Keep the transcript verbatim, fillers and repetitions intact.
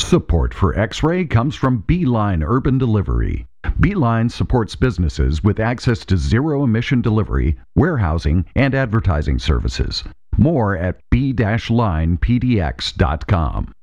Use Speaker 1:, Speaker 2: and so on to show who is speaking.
Speaker 1: Support for X-Ray comes from Beeline Urban Delivery. Beeline supports businesses with access to zero-emission delivery, warehousing, and advertising services. More at b dash line p d x dot com.